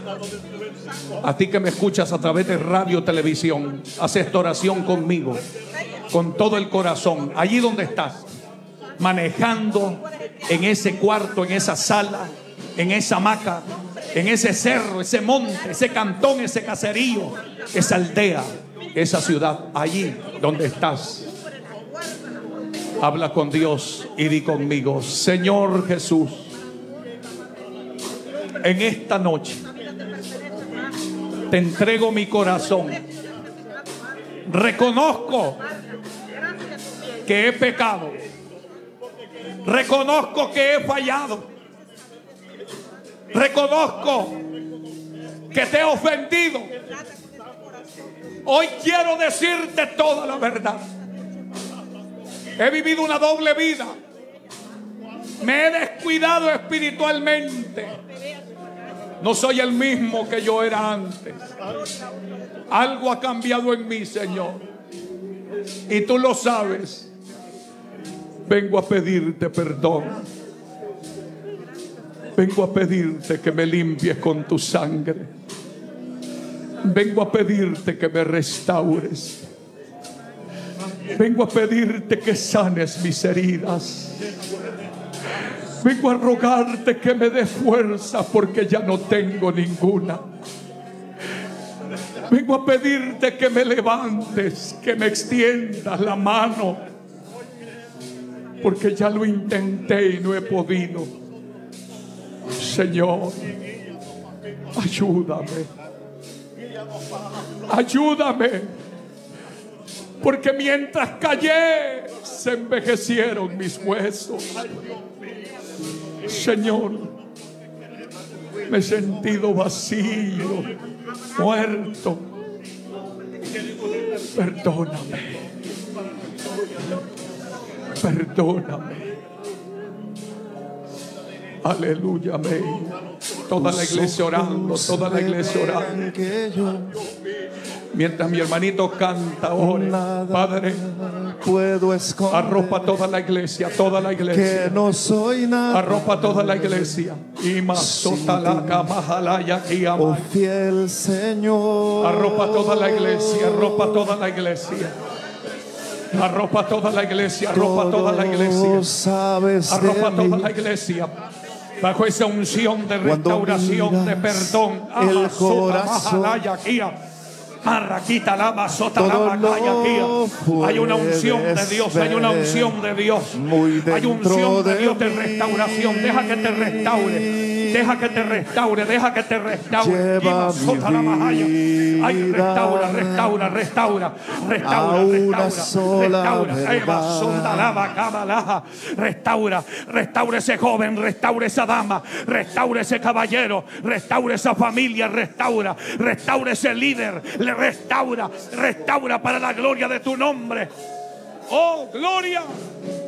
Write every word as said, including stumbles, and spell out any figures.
A ti que me escuchas a través de radio, televisión, haz esta oración conmigo, con todo el corazón, allí donde estás, manejando, en ese cuarto, en esa sala, en esa hamaca, en ese cerro, ese monte, ese cantón, ese caserío, esa aldea, esa ciudad, allí donde estás. Habla con Dios y di conmigo: Señor Jesús, en esta noche te entrego mi corazón. Reconozco que he pecado. Reconozco que he fallado. Reconozco que te he ofendido. Hoy quiero decirte toda la verdad. He vivido una doble vida. Me he descuidado espiritualmente. No soy el mismo que yo era antes. Algo ha cambiado en mí, Señor, y tú lo sabes. Vengo a pedirte perdón. Vengo a pedirte que me limpies con tu sangre. Vengo a pedirte que me restaures. Vengo a pedirte que sanes mis heridas. Vengo a rogarte que me des fuerza, porque ya no tengo ninguna. Vengo a pedirte que me levantes, que me extiendas la mano, porque ya lo intenté y no he podido. Señor, ayúdame. Ayúdame. Porque mientras callé, se envejecieron mis huesos. Señor, me he sentido vacío, muerto. Perdóname. Perdóname. Aleluya, amén. Toda la iglesia orando, toda la iglesia orando. Mientras mi hermanito canta, ore. Padre, arropa toda la iglesia, toda la iglesia. Que no soy nada. Arropa toda la iglesia. Y más oh fiel Señor. Arropa toda la iglesia, arropa toda la iglesia. Arropa toda la iglesia, arropa toda la iglesia. Arropa toda la iglesia. Bajo esa unción de restauración, de perdón. El corazón. Hay una unción de Dios, hay una unción de Dios. Hay unción de Dios de restauración. Deja que te restaure. Deja que te restaure, deja que te restaure. Ay, restaura, restaura, restaura, restaura, restaura, restaura, restaura ese joven, restaura esa dama, restaura ese caballero, restaura esa familia, restaura, restaura ese líder, le restaura, restaura para la gloria de tu nombre. Oh, gloria.